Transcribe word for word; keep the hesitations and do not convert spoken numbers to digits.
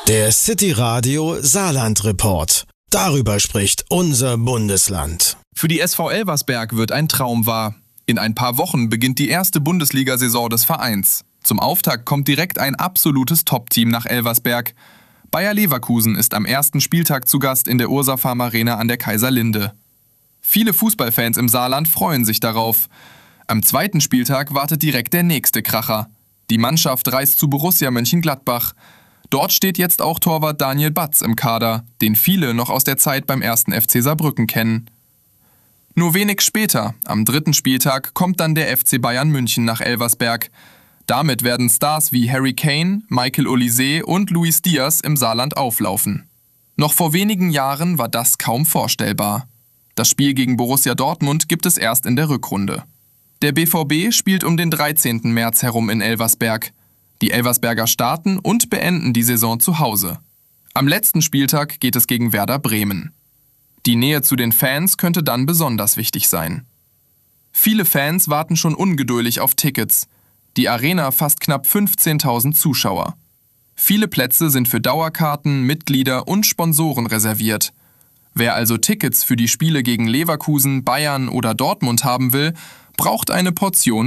Der City Radio Saarland Report. Darüber spricht unser Bundesland. Für die S V Elversberg wird ein Traum wahr. In ein paar Wochen beginnt die erste Bundesliga-Saison des Vereins. Zum Auftakt kommt direkt ein absolutes Top-Team nach Elversberg. Bayer Leverkusen ist am ersten Spieltag zu Gast in der Ursa Farm Arena an der Kaiserlinde. Viele Fußballfans im Saarland freuen sich darauf. Am zweiten Spieltag wartet direkt der nächste Kracher. Die Mannschaft reist zu Borussia Mönchengladbach. Dort steht jetzt auch Torwart Daniel Batz im Kader, den viele noch aus der Zeit beim ersten F C Saarbrücken kennen. Nur wenig später, am dritten Spieltag, kommt dann der F C Bayern München nach Elversberg. Damit werden Stars wie Harry Kane, Michael Olise und Luis Diaz im Saarland auflaufen. Noch vor wenigen Jahren war das kaum vorstellbar. Das Spiel gegen Borussia Dortmund gibt es erst in der Rückrunde. Der B V B spielt um den dreizehnten März herum in Elversberg. Die Elversberger starten und beenden die Saison zu Hause. Am letzten Spieltag geht es gegen Werder Bremen. Die Nähe zu den Fans könnte dann besonders wichtig sein. Viele Fans warten schon ungeduldig auf Tickets. Die Arena fasst knapp fünfzehntausend Zuschauer. Viele Plätze sind für Dauerkarten, Mitglieder und Sponsoren reserviert. Wer also Tickets für die Spiele gegen Leverkusen, Bayern oder Dortmund haben will, braucht eine Portion